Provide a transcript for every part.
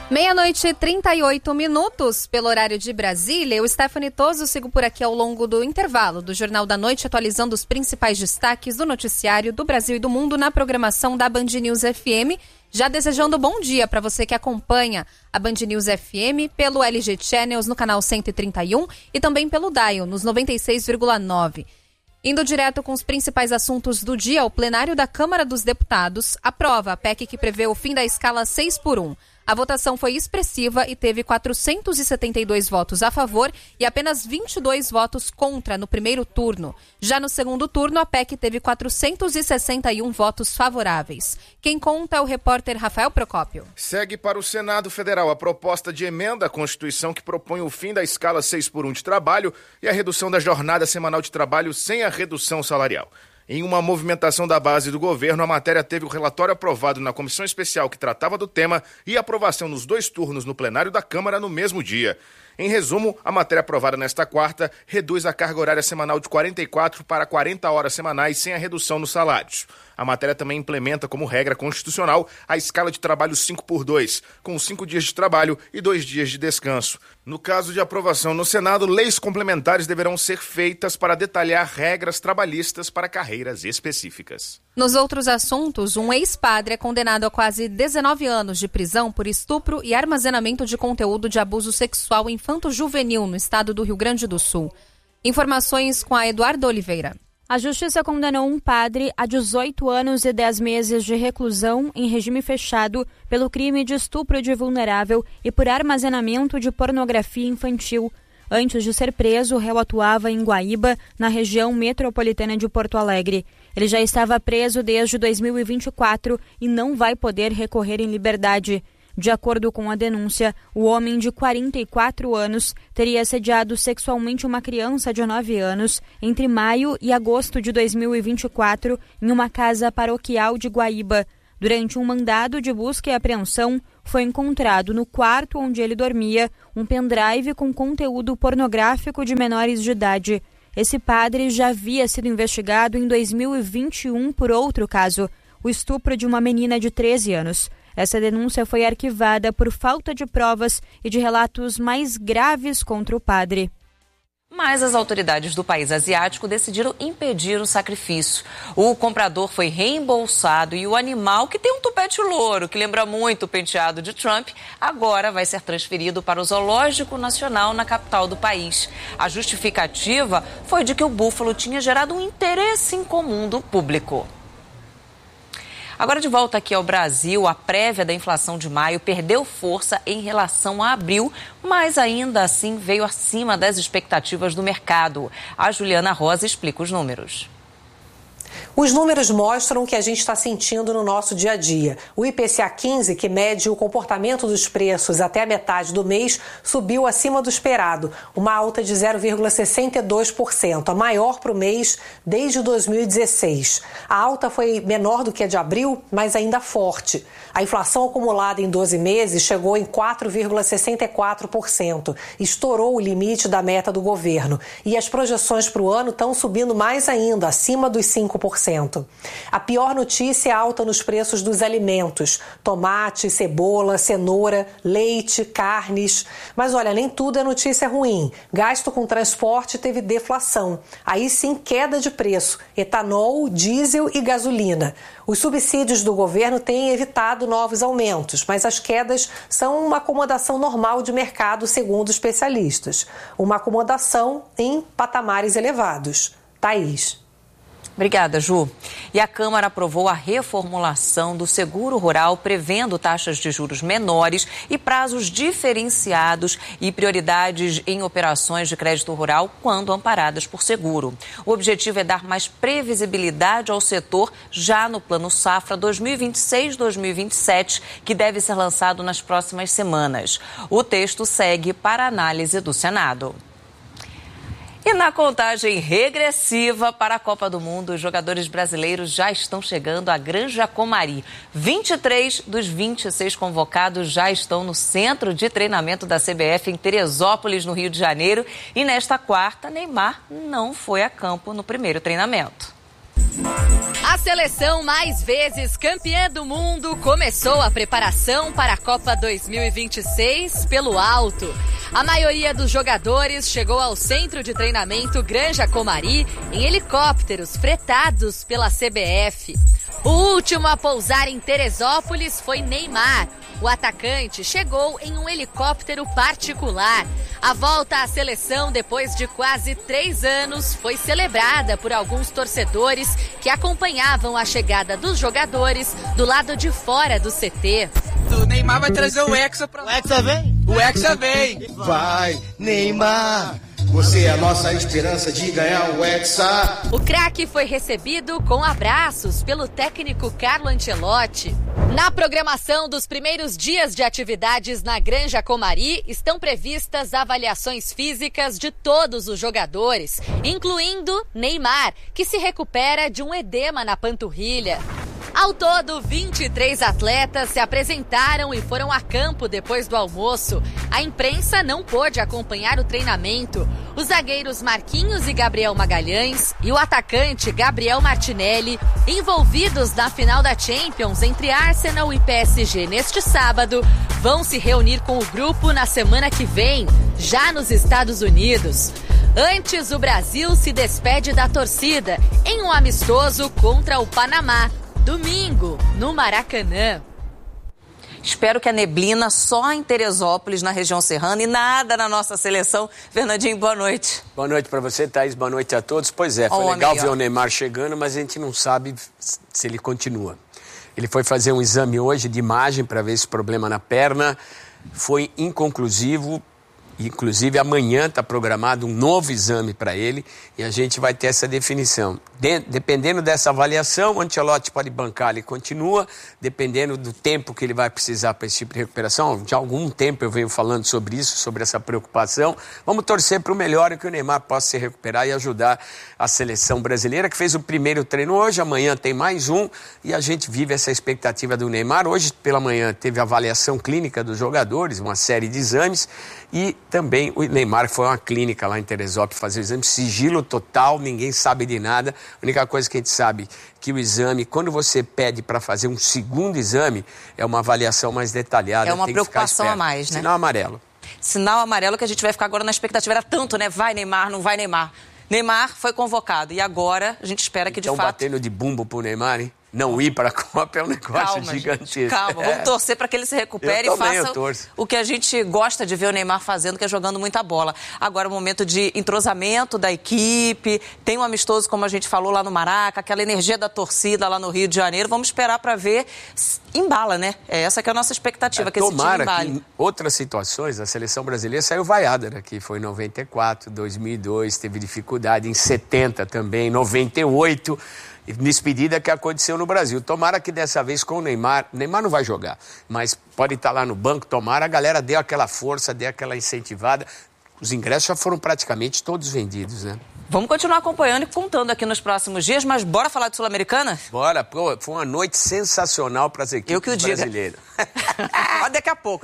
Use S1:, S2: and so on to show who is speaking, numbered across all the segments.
S1: 12:38 pelo horário de Brasília. Eu, Stephanie Toso, sigo por aqui ao longo do intervalo do Jornal da Noite, atualizando os principais destaques do noticiário do Brasil e do mundo na programação da Band News FM. Já desejando bom dia para você que acompanha a Band News FM pelo LG Channels no canal 131 e também pelo Dial nos 96,9. Indo direto com os principais assuntos do dia, o plenário da Câmara dos Deputados aprova a PEC que prevê o fim da escala 6x1. A votação foi expressiva e teve 472 votos a favor e apenas 22 votos contra no primeiro turno. Já no segundo turno, a PEC teve 461 votos favoráveis. Quem conta é o repórter Rafael Procópio.
S2: Segue para o Senado Federal a proposta de emenda à Constituição que propõe o fim da escala 6x1 de trabalho e a redução da jornada semanal de trabalho sem a redução salarial. Em uma movimentação da base do governo, a matéria teve o relatório aprovado na comissão especial que tratava do tema e aprovação nos 2 turnos no plenário da Câmara no mesmo dia. Em resumo, a matéria aprovada nesta quarta reduz a carga horária semanal de 44 para 40 horas semanais sem a redução nos salários. A matéria também implementa como regra constitucional a escala de trabalho 5x2, com 5 dias de trabalho e 2 dias de descanso. No caso de aprovação no Senado, leis complementares deverão ser feitas para detalhar regras trabalhistas para carreiras específicas.
S1: Nos outros assuntos, um ex-padre é condenado a quase 19 anos de prisão por estupro e armazenamento de conteúdo de abuso sexual infanto-juvenil no estado do Rio Grande do Sul. Informações com a Eduardo Oliveira.
S3: A Justiça condenou um padre a 18 anos e 10 meses de reclusão em regime fechado pelo crime de estupro de vulnerável e por armazenamento de pornografia infantil. Antes de ser preso, o réu atuava em Guaíba, na região metropolitana de Porto Alegre. Ele já estava preso desde 2024 e não vai poder recorrer em liberdade. De acordo com a denúncia, o homem de 44 anos teria assediado sexualmente uma criança de 9 anos entre maio e agosto de 2024 em uma casa paroquial de Guaíba. Durante um mandado de busca e apreensão, foi encontrado no quarto onde ele dormia um pendrive com conteúdo pornográfico de menores de idade. Esse padre já havia sido investigado em 2021 por outro caso, o estupro de uma menina de 13 anos. Essa denúncia foi arquivada por falta de provas e de relatos mais graves contra o padre.
S4: Mas as autoridades do país asiático decidiram impedir o sacrifício. O comprador foi reembolsado e o animal, que tem um tupete louro, que lembra muito o penteado de Trump, agora vai ser transferido para o Zoológico Nacional na capital do país. A justificativa foi de que o búfalo tinha gerado um interesse em comum do público. Agora, de volta aqui ao Brasil, a prévia da inflação de maio perdeu força em relação a abril, mas ainda assim veio acima das expectativas do mercado. A Juliana Rosa explica os números.
S5: Os números mostram o que a gente está sentindo no nosso dia a dia. O IPCA 15, que mede o comportamento dos preços até a metade do mês, subiu acima do esperado, uma alta de 0,62%, a maior para o mês desde 2016. A alta foi menor do que a de abril, mas ainda forte. A inflação acumulada em 12 meses chegou em 4,64%, estourou o limite da meta do governo. E as projeções para o ano estão subindo mais ainda, acima dos 5%. A pior notícia é a alta nos preços dos alimentos: tomate, cebola, cenoura, leite, carnes. Mas olha, nem tudo é notícia ruim. Gasto com transporte teve deflação. Aí sim, queda de preço: etanol, diesel e gasolina. Os subsídios do governo têm evitado novos aumentos, mas as quedas são uma acomodação normal de mercado, segundo especialistas. Uma acomodação em patamares elevados. Thaís.
S4: Obrigada, Ju. E a Câmara aprovou a reformulação do seguro rural, prevendo taxas de juros menores e prazos diferenciados e prioridades em operações de crédito rural quando amparadas por seguro. O objetivo é dar mais previsibilidade ao setor já no Plano Safra 2026-2027, que deve ser lançado nas próximas semanas. O texto segue para análise do Senado. E na contagem regressiva para a Copa do Mundo, os jogadores brasileiros já estão chegando à Granja Comari. 23 dos 26 convocados já estão no centro de treinamento da CBF em Teresópolis, no Rio de Janeiro. E nesta quarta, Neymar não foi a campo no primeiro treinamento.
S6: A seleção mais vezes campeã do mundo começou a preparação para a Copa 2026 pelo alto. A maioria dos jogadores chegou ao centro de treinamento Granja Comari em helicópteros fretados pela CBF. O último a pousar em Teresópolis foi Neymar. O atacante chegou em um helicóptero particular. A volta à seleção depois de quase 3 anos foi celebrada por alguns torcedores que acompanhavam a chegada dos jogadores do lado de fora do CT.
S7: O Neymar vai trazer o Hexa pra...
S8: O Hexa vem?
S7: O Hexa vem!
S8: Vai, Neymar! Você é a nossa esperança de ganhar o Hexa.
S6: O craque foi recebido com abraços pelo técnico Carlo Ancelotti. Na programação dos primeiros dias de atividades na Granja Comari, estão previstas avaliações físicas de todos os jogadores, incluindo Neymar, que se recupera de um edema na panturrilha. Ao todo, 23 atletas se apresentaram e foram a campo depois do almoço. A imprensa não pôde acompanhar o treinamento. Os zagueiros Marquinhos e Gabriel Magalhães e o atacante Gabriel Martinelli, envolvidos na final da Champions entre Arsenal e PSG neste sábado, vão se reunir com o grupo na semana que vem, já nos Estados Unidos. Antes, o Brasil se despede da torcida em um amistoso contra o Panamá. Domingo, no Maracanã.
S4: Espero que a neblina só em Teresópolis, na região serrana, e nada na nossa seleção. Fernandinho, boa noite.
S9: Boa noite para você, Thaís. Boa noite a todos. Pois é, foi legal ver o Neymar chegando, mas a gente não sabe se ele continua. Ele foi fazer um exame hoje de imagem para ver esse problema na perna. Foi inconclusivo. Inclusive, amanhã está programado um novo exame para ele e a gente vai ter essa definição. Dependendo dessa avaliação, o Ancelotti pode bancar, ele continua, dependendo do tempo que ele vai precisar para esse tipo de recuperação. Já há algum tempo eu venho falando sobre isso, sobre essa preocupação. Vamos torcer para o melhor e que o Neymar possa se recuperar e ajudar a seleção brasileira, que fez o primeiro treino hoje, amanhã tem mais um e a gente vive essa expectativa do Neymar. Hoje, pela manhã, teve a avaliação clínica dos jogadores, uma série de exames. E também o Neymar foi a uma clínica lá em Teresópolis fazer o exame, sigilo total, ninguém sabe de nada. A única coisa que a gente sabe que o exame, quando você pede para fazer um segundo exame, é uma avaliação mais detalhada.
S4: É uma preocupação a mais, né?
S9: Sinal amarelo.
S4: Sinal amarelo que a gente vai ficar agora na expectativa. Era tanto, né? Vai Neymar, não vai Neymar. Neymar foi convocado e agora a gente espera que de fato...
S9: Estão batendo de bumbo pro Neymar, hein? Não ir para a Copa é um negócio gigantesco.
S4: Calma, vamos torcer para que ele se recupere e faça o que a gente gosta de ver o Neymar fazendo, que é jogando muita bola. Agora o momento de entrosamento da equipe, tem um amistoso, como a gente falou, lá no Maraca, aquela energia da torcida lá no Rio de Janeiro. Vamos esperar para ver. Embala, né? Essa que é a nossa expectativa, que esse time embale.
S9: Tomara que em outras situações a seleção brasileira saiu vaiada daqui. Foi em 94, 2002, teve dificuldade em 70 também, 98... despedida que aconteceu no Brasil. Tomara que dessa vez com o Neymar não vai jogar, mas pode estar lá no banco, tomara, a galera deu aquela força, deu aquela incentivada. Os ingressos já foram praticamente todos vendidos, né?
S4: Vamos continuar acompanhando e contando aqui nos próximos dias, mas bora falar de Sul-Americana?
S9: Bora, pô, foi uma noite sensacional para as equipes brasileiras.
S4: Daqui a pouco.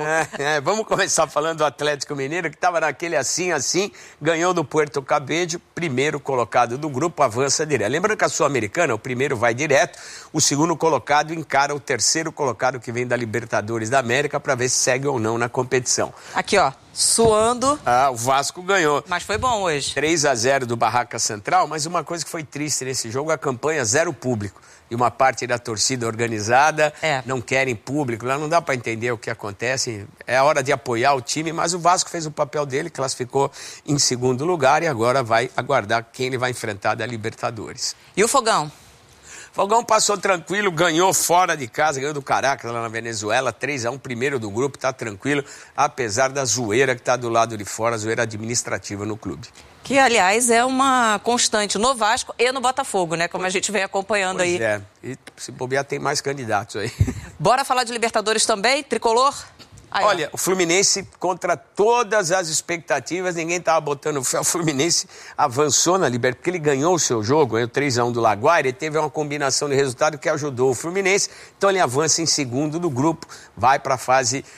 S9: Vamos começar falando do Atlético Mineiro, que estava naquele assim, ganhou do Puerto Cabello, primeiro colocado do grupo, avança direto. Lembrando que a Sul-Americana, o primeiro vai direto, o segundo colocado encara o terceiro colocado que vem da Libertadores da América para ver se segue ou não na competição.
S4: Aqui, ó, suando.
S9: O Vasco ganhou.
S4: Mas foi bom hoje.
S9: 3-0 do Barraca Central, mas uma coisa que foi triste nesse jogo, a campanha zero público. E uma parte da torcida organizada não querem público, lá não dá para entender o que acontece, é a hora de apoiar o time, mas o Vasco fez o papel dele, classificou em segundo lugar e agora vai aguardar quem ele vai enfrentar da Libertadores.
S4: E o Fogão?
S9: Fogão passou tranquilo, ganhou fora de casa, ganhou do Caracas lá na Venezuela, 3-1, primeiro do grupo, tá tranquilo, apesar da zoeira que tá do lado de fora, zoeira administrativa no clube.
S4: Que, aliás, é uma constante no Vasco e no Botafogo, né? Como a gente vem acompanhando aí.
S9: E se bobear tem mais candidatos aí.
S4: Bora falar de Libertadores também, Tricolor?
S9: Olha, o Fluminense, contra todas as expectativas, ninguém estava botando fé. O Fluminense avançou na Libertadores, porque ele ganhou o seu jogo, ganhou 3-1 do Laguaira, e teve uma combinação de resultado que ajudou o Fluminense. Então ele avança em segundo do grupo, vai para a fase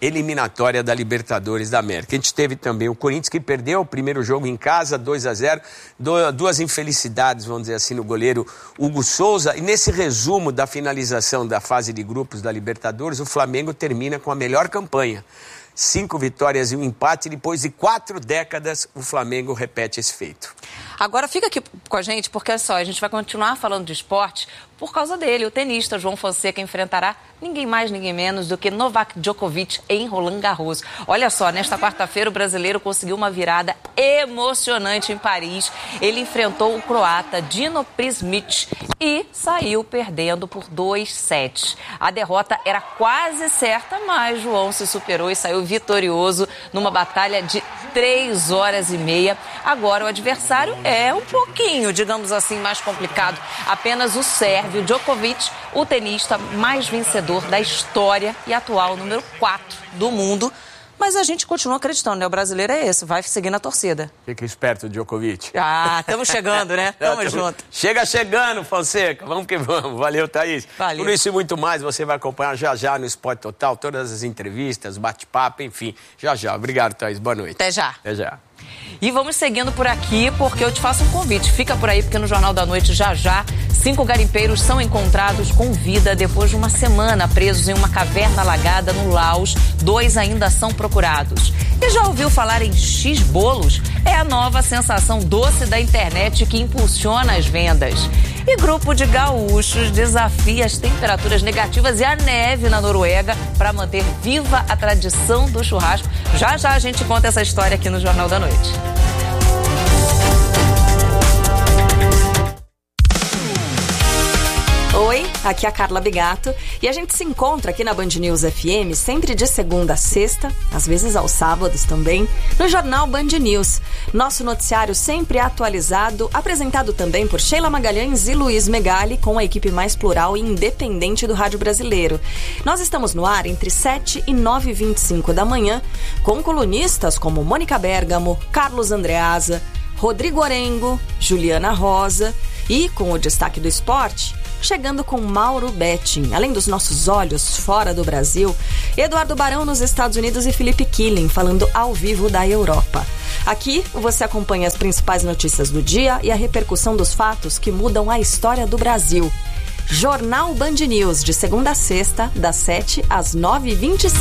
S9: eliminatória da Libertadores da América. A gente teve também o Corinthians, que perdeu o primeiro jogo em casa, 2-0, duas infelicidades, vamos dizer assim, no goleiro Hugo Souza. E nesse resumo da finalização da fase de grupos da Libertadores, o Flamengo termina com a melhor campanha. 5 vitórias e um empate, depois de 4 décadas, o Flamengo repete esse feito.
S4: Agora fica aqui com a gente, porque olha só, a gente vai continuar falando de esporte por causa dele. O tenista João Fonseca enfrentará ninguém mais, ninguém menos do que Novak Djokovic em Roland Garros. Olha só, nesta quarta-feira o brasileiro conseguiu uma virada emocionante em Paris. Ele enfrentou o croata Dino Prismic e saiu perdendo por 2-7. A derrota era quase certa, mas João se superou e saiu vitorioso numa batalha de 3 horas e meia. Agora o adversário é um pouquinho, digamos assim, mais complicado. Apenas o sérvio Djokovic, o tenista mais vencedor da história e atual número 4 do mundo. Mas a gente continua acreditando, né? O brasileiro é esse, vai seguir na torcida.
S9: Fica esperto, Djokovic.
S4: Ah, estamos chegando, né? Tamo junto.
S9: Chega chegando, Fonseca. Vamos que vamos. Valeu, Thaís.
S4: Valeu.
S9: Tudo isso e muito mais você vai acompanhar já no Esporte Total, todas as entrevistas, bate-papo, enfim. Já. Obrigado, Thaís. Boa noite.
S4: Até já.
S9: Até já.
S4: E vamos seguindo por aqui, porque eu te faço um convite. Fica por aí, porque no Jornal da Noite, já, 5 garimpeiros são encontrados com vida depois de uma semana presos em uma caverna alagada no Laos. 2 ainda são procurados. E já ouviu falar em X-Bolos? É a nova sensação doce da internet que impulsiona as vendas. E grupo de gaúchos desafia as temperaturas negativas e a neve na Noruega para manter viva a tradição do churrasco. Já a gente conta essa história aqui no Jornal da Noite.
S10: Oi, aqui é a Carla Bigato e a gente se encontra aqui na Band News FM sempre de segunda a sexta, às vezes aos sábados também, no Jornal Band News. Nosso noticiário sempre atualizado, apresentado também por Sheila Magalhães e Luiz Megali, com a equipe mais plural e independente do rádio brasileiro. Nós estamos no ar entre 7 e 9h25 da manhã, com colunistas como Mônica Bergamo, Carlos Andreasa, Rodrigo Orengo, Juliana Rosa e, com o destaque do esporte, chegando com Mauro Betting. Além dos nossos olhos fora do Brasil, Eduardo Barão nos Estados Unidos e Felipe Killing falando ao vivo da Europa. Aqui você acompanha as principais notícias do dia e a repercussão dos fatos que mudam a história do Brasil. Jornal Band News, de segunda a sexta, das 7 às 9h25.